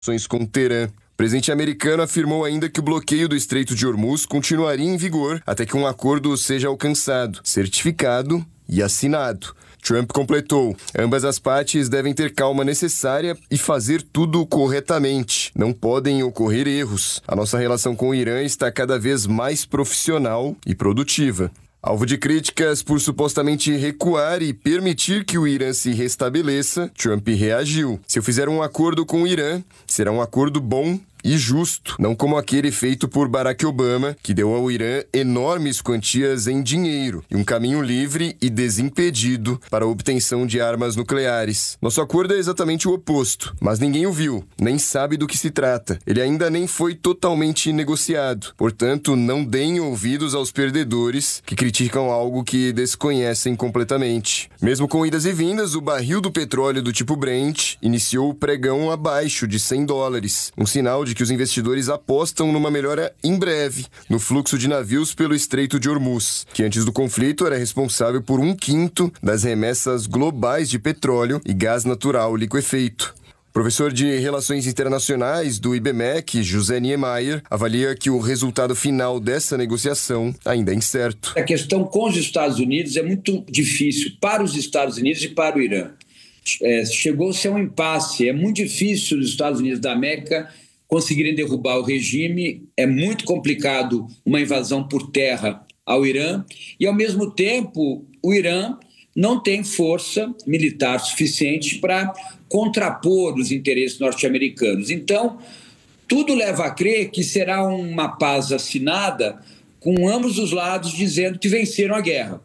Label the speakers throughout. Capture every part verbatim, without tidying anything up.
Speaker 1: com Teherã. O presidente americano afirmou ainda que o bloqueio do Estreito de Hormuz continuaria em vigor até que um acordo seja alcançado, certificado e assinado. Trump completou: ambas as partes devem ter calma necessária e fazer tudo corretamente. Não podem ocorrer erros. A nossa relação com o Irã está cada vez mais profissional e produtiva. Alvo de críticas por supostamente recuar e permitir que o Irã se restabeleça, Trump reagiu: se eu fizer um acordo com o Irã, será um acordo bom e justo, não como aquele feito por Barack Obama, que deu ao Irã enormes quantias em dinheiro e um caminho livre e desimpedido para a obtenção de armas nucleares. Nosso acordo é exatamente o oposto, mas ninguém o viu, nem sabe do que se trata. Ele ainda nem foi totalmente negociado. Portanto, não deem ouvidos aos perdedores que criticam algo que desconhecem completamente. Mesmo com idas e vindas, o barril do petróleo do tipo Brent iniciou o pregão abaixo de cem dólares, um sinal de que os investidores apostam numa melhora em breve no fluxo de navios pelo Estreito de Hormuz, que antes do conflito era responsável por um quinto das remessas globais de petróleo e gás natural liquefeito. O professor de Relações Internacionais do I B M E C, José Niemeyer, avalia que o resultado final dessa negociação ainda é incerto.
Speaker 2: A questão com os Estados Unidos é muito difícil para os Estados Unidos e para o Irã. É, chegou-se a um impasse. É muito difícil os Estados Unidos da América conseguirem derrubar o regime. É muito complicado uma invasão por terra ao Irã e, ao mesmo tempo, o Irã não tem força militar suficiente para contrapor os interesses norte-americanos. Então, tudo leva a crer que será uma paz assinada com ambos os lados dizendo que venceram a guerra.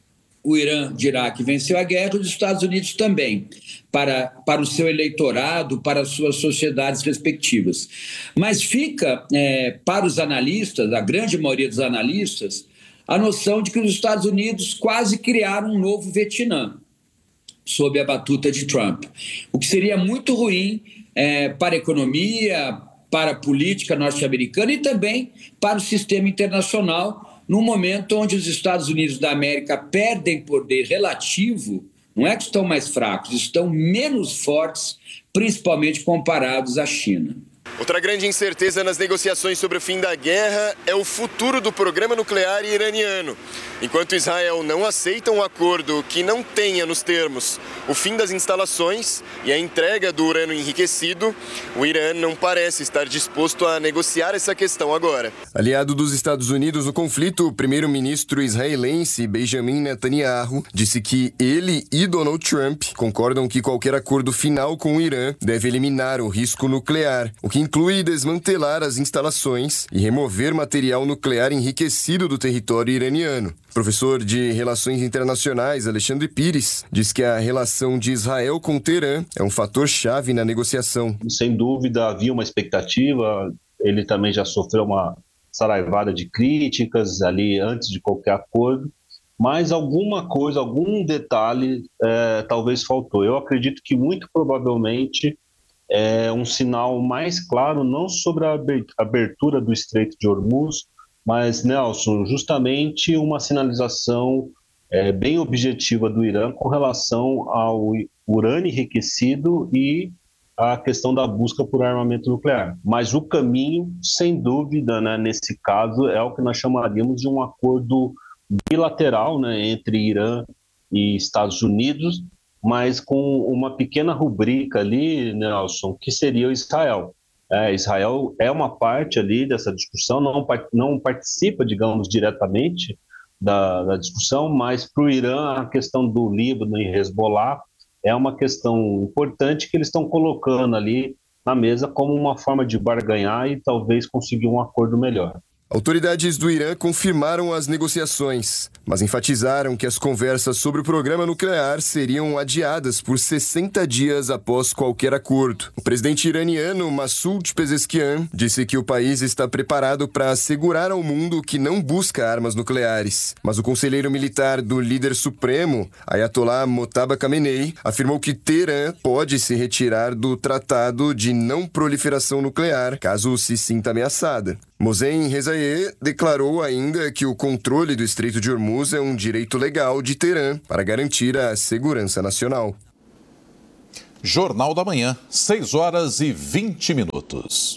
Speaker 2: O Irã dirá que venceu a guerra, os Estados Unidos também, para, para o seu eleitorado, para as suas sociedades respectivas. Mas fica, é, para os analistas, a grande maioria dos analistas, a noção de que os Estados Unidos quase criaram um novo Vietnã, sob a batuta de Trump. O que seria muito ruim é, para a economia, para a política norte-americana e também para o sistema internacional, num momento onde os Estados Unidos da América perdem poder relativo. Não é que estão mais fracos, estão menos fortes, principalmente comparados à China.
Speaker 1: Outra grande incerteza nas negociações sobre o fim da guerra é o futuro do programa nuclear iraniano. Enquanto Israel não aceita um acordo que não tenha nos termos o fim das instalações e a entrega do urânio enriquecido, o Irã não parece estar disposto a negociar essa questão agora. Aliado dos Estados Unidos no conflito, o primeiro-ministro israelense Benjamin Netanyahu disse que ele e Donald Trump concordam que qualquer acordo final com o Irã deve eliminar o risco nuclear, o que inclui desmantelar as instalações e remover material nuclear enriquecido do território iraniano. O professor de Relações Internacionais, Alexandre Pires, diz que a relação de Israel com Teherã é um fator-chave na negociação.
Speaker 3: Sem dúvida, havia uma expectativa, ele também já sofreu uma saraivada de críticas ali antes de qualquer acordo, mas alguma coisa, algum detalhe é, talvez faltou. Eu acredito que muito provavelmente é um sinal mais claro, não sobre a abertura do Estreito de Hormuz, mas, Nelson, justamente uma sinalização é, bem objetiva do Irã com relação ao urânio enriquecido e a questão da busca por armamento nuclear. Mas o caminho, sem dúvida, né, nesse caso, é o que nós chamaríamos de um acordo bilateral, né, entre Irã e Estados Unidos, mas com uma pequena rubrica ali, Nelson, que seria o Israel. É, Israel é uma parte ali dessa discussão, não, não participa, digamos, diretamente da, da discussão, mas para o Irã a questão do Líbano e Hezbollah é uma questão importante que eles estão colocando ali na mesa como uma forma de barganhar e talvez conseguir um acordo melhor.
Speaker 1: Autoridades do Irã confirmaram as negociações, mas enfatizaram que as conversas sobre o programa nuclear seriam adiadas por sessenta dias após qualquer acordo. O presidente iraniano Massoud Pezeshkian disse que o país está preparado para assegurar ao mundo que não busca armas nucleares. Mas o conselheiro militar do líder supremo, Ayatollah Mojtaba Khamenei, afirmou que Teherã pode se retirar do Tratado de Não Proliferação Nuclear caso se sinta ameaçada. Mohsen Rezaei declarou ainda que o controle do Estreito de Hormuz é um direito legal de Teherã para garantir a segurança nacional.
Speaker 4: Jornal da Manhã, seis horas e vinte minutos.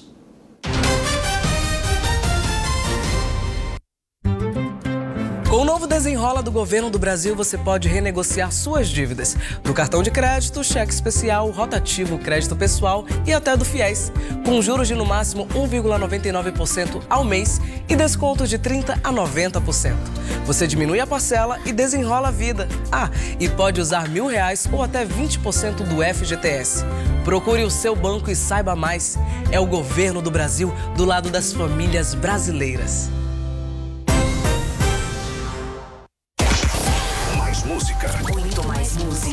Speaker 5: Com o novo Desenrola do Governo do Brasil, você pode renegociar suas dívidas do cartão de crédito, cheque especial, rotativo, crédito pessoal e até do FIES, com juros de no máximo um vírgula noventa e nove por cento ao mês e descontos de trinta por cento a noventa por cento. Você diminui a parcela e desenrola a vida. Ah, e pode usar mil reais ou até vinte por cento do F G T S. Procure o seu banco e saiba mais. É o Governo do Brasil do lado das famílias brasileiras.